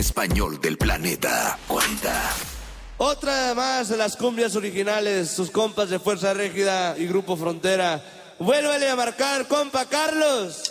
español del planeta 40. Otra más de las cumbias originales, sus compas de Fuerza Régida y Grupo Frontera. Vuélvele a marcar, compa Carlos.